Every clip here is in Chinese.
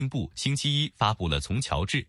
部星期一发布了从乔治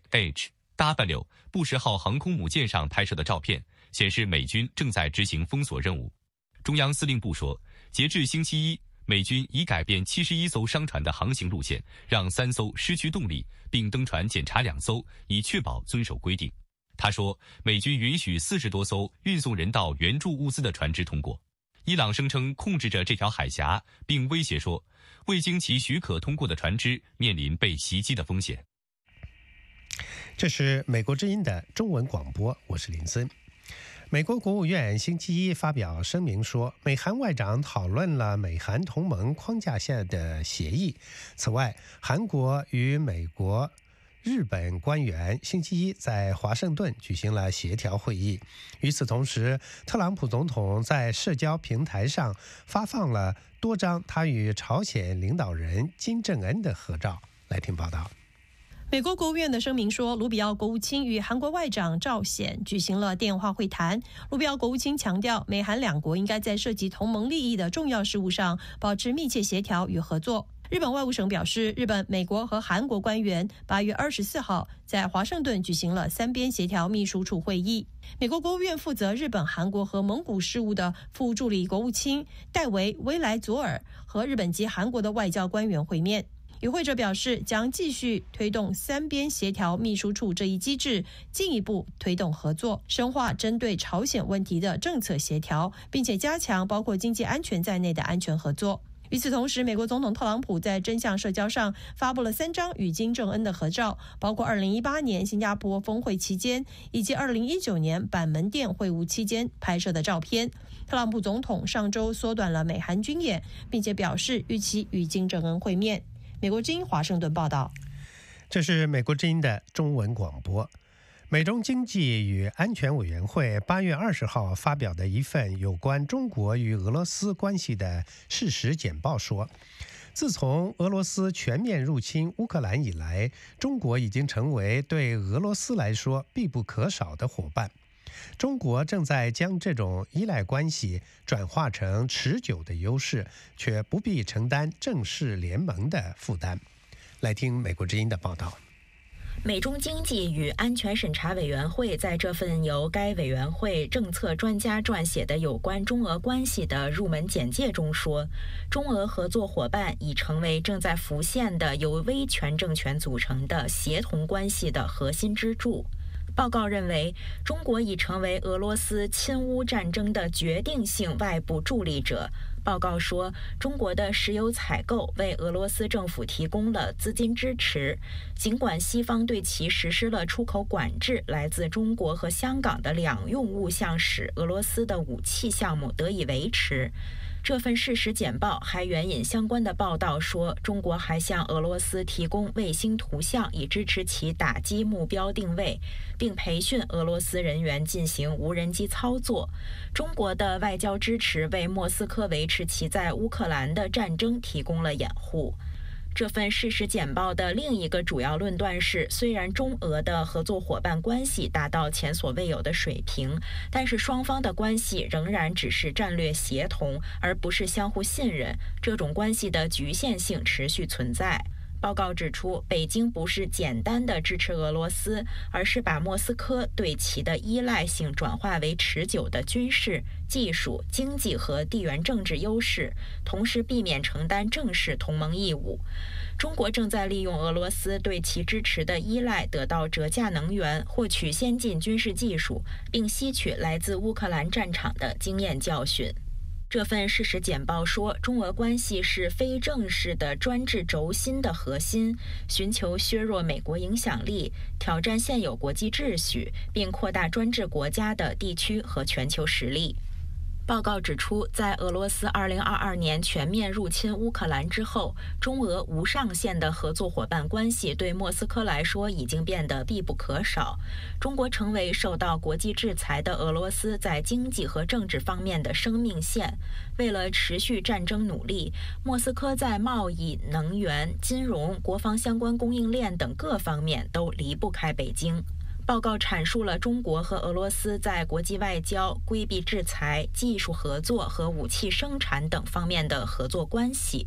HW 布什号航空母舰上拍摄的照片，显示美军正在执行封锁任务。中央司令部说，截至星期一，美军已改变71艘商船的航行路线，让3艘失去动力，并登船检查2艘，以确保遵守规定。他说，美军允许40多艘运送人道援助物资的船只通过。伊朗声称控制着这条海峡，并威胁说，未经其许可通过的船只面临被袭击的风险。 这是美国之音的中文广播，我是林森。美国国务院星期一发表声明说，美韩外长讨论了美韩同盟框架下的协议。此外，韩国与美国、日本官员星期一在华盛顿举行了协调会议。与此同时，特朗普总统在社交平台上发放了多张他与朝鲜领导人金正恩的合照。来听报道。 美国国务院的声明说，卢比奥国务卿与韩国外长赵显举行了电话会谈。卢比奥国务卿强调，美韩两国应该在涉及同盟利益的重要事务上保持密切协调与合作。日本外务省表示，日本、美国和韩国官员8月24号在华盛顿举行了3边协调秘书处会议。美国国务院负责日本、韩国和蒙古事务的副助理国务卿戴维·威莱佐尔和日本及韩国的外交官员会面。与会者表示，将继续推动3边协调秘书处这一机制，进一步推动合作，深化针对朝鲜问题的政策协调，并且加强包括经济安全在内的安全合作。与此同时，美国总统特朗普在真相社交上发布了3张与金正恩的合照，包括2018年新加坡峰会期间以及2019年板门店会晤期间拍摄的照片。特朗普总统上周缩短了美韩军演，并且表示预期与金正恩会面。美国之音华盛顿报道。 这是美国之音的中文广播。美中经济与安全委员会8月20号发表的一份有关中国与俄罗斯关系的事实简报说，自从俄罗斯全面入侵乌克兰以来，中国已经成为对俄罗斯来说必不可少的伙伴。中国正在将这种依赖关系转化成持久的优势，却不必承担正式联盟的负担。来听美国之音的报道。 美中经济与安全审查委员会在这份由该委员会政策专家撰写的有关中俄关系的入门简介中说，中俄合作伙伴已成为正在浮现的由威权政权组成的协同关系的核心支柱。报告认为，中国已成为俄罗斯侵乌战争的决定性外部助力者。报告说，中国的石油采购为俄罗斯政府提供了资金支持，尽管西方对其实施了出口管制，来自中国和香港的两用物项使俄罗斯的武器项目得以维持。这份事实简报还援引相关的报道说，中国还向俄罗斯提供卫星图像，以支持其打击目标定位，并培训俄罗斯人员进行无人机操作。中国的外交支持为莫斯科维持其在乌克兰的战争提供了掩护。这份事实简报的另一个主要论断是，虽然中俄的合作伙伴关系达到前所未有的水平，但是双方的关系仍然只是战略协同，而不是相互信任。这种关系的局限性持续存在。报告指出，北京不是简单的支持俄罗斯，而是把莫斯科对其的依赖性转化为持久的军事、技术、经济和地缘政治优势，同时避免承担正式同盟义务。中国正在利用俄罗斯对其支持的依赖，得到折价能源，获取先进军事技术，并吸取来自乌克兰战场的经验教训。这份事实简报说，中俄关系是非正式的专制轴心的核心，寻求削弱美国影响力，挑战现有国际秩序，并扩大专制国家的地区和全球实力。报告指出，在俄罗斯2022年全面入侵乌克兰之后，中俄无上限的合作伙伴关系对莫斯科来说已经变得必不可少。中国成为受到国际制裁的俄罗斯在经济和政治方面的生命线。为了持续战争努力，莫斯科在贸易、能源、金融、国防相关供应链等各方面都离不开北京。报告阐述了中国和俄罗斯在国际外交、规避制裁、技术合作和武器生产等方面的合作关系。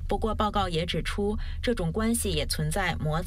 不过，报告也指出，这种关系也存在摩